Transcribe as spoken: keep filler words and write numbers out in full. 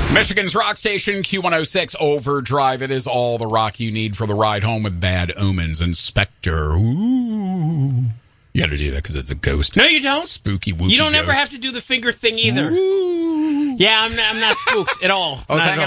Michigan's rock station, Q one oh six Overdrive. It is all the rock you need for the ride home with Bad Omens. Inspector. Ooh. You got to do that because it's a ghost. No, you don't. Spooky, wooky You don't ghost. ever have to do the finger thing either. Ooh. Yeah, I'm not, I'm not spooked at all. I was Not hanging